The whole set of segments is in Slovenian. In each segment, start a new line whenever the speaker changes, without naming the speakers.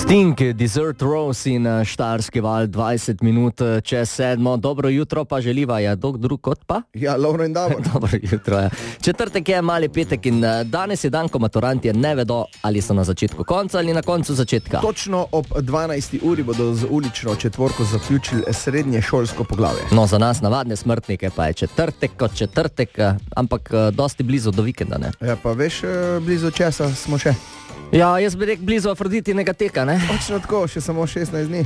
Sting, Desert Rose in Štajerski val, 20 minut čez 7. Dobro jutro pa želiva, je dok drug kot pa?
Ja, Lovro in Davor.
Dobro jutro, ja. Četrtek je, mali petek in danes je dan, ko maturanti ne vedo, ali so na začetku konca ali na koncu začetka.
Točno ob 12. uri bodo z ulično četvorko zaključili srednje šolsko poglavje.
No, za nas navadne smrtnike pa je četrtek kot četrtek, ampak dosti blizu do vikenda, ne?
Ja, pa veš, blizu česa smo še?
Ja, jaz bi rekel blizu Afroditinega teka, ne?
Točno tako, še samo 16 dni.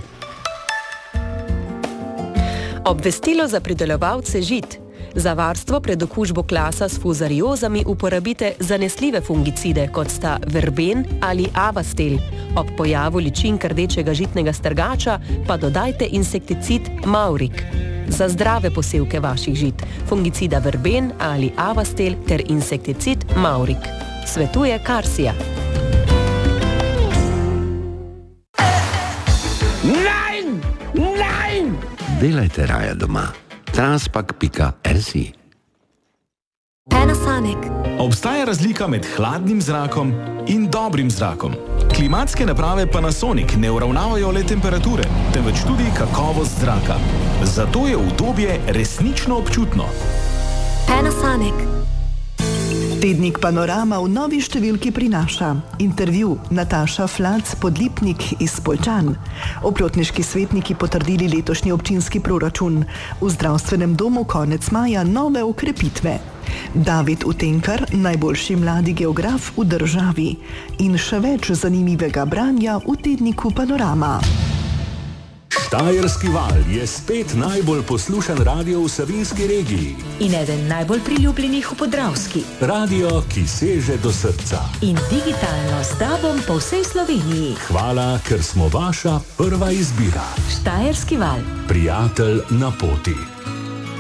Obvestilo za pridelovalce žit. Za varstvo pred okužbo klasa s fuzariozami uporabite zanesljive fungicide, kot sta verben ali avastel. Ob pojavu ličink rdečega žitnega strgača pa dodajte insekticid Maurik. Za zdrave posevke vaših žit, fungicida verben ali avastel ter insekticid Maurik. Svetuje Karsija.
Nein! Nein! Delajte raje doma. Transpak.si.
Panasonic.
Obstaja razlika med hladnim zrakom in dobrim zrakom. Klimatske naprave Panasonic ne uravnavajo le temperature, temveč tudi kakovost zraka. Zato je udobje resnično občutno.
Panasonic.
Tednik Panorama v novi številki prinaša intervju Nataša Flac-Podlipnik iz Poljčan. Oplotniški svetniki potrdili letošnji občinski proračun. V zdravstvenem domu konec maja nove ukrepitve. David Utenkar, najboljši mladi geograf v državi. In še več zanimivega branja v tedniku Panorama.
Štajerski val je spet najbolj poslušan radio v Savinjski regiji.
In eden najbolj priljubljenih v Podravski.
Radio, ki seže do srca.
In digitalno s tobom po vsej Sloveniji.
Hvala, ker smo vaša prva izbira.
Štajerski val.
Prijatelj na poti.